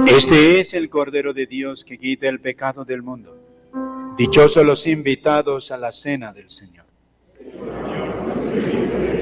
Este es el Cordero de Dios que quita el pecado del mundo. Dichosos los invitados a la cena del Señor. Señor,